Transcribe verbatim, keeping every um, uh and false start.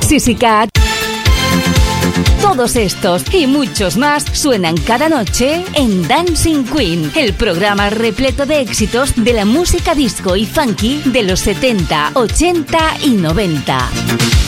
Sissy Cat. Todos estos y muchos más suenan cada noche en Dancing Queen, el programa repleto de éxitos de la música disco y funky de los setenta, ochenta y noventa.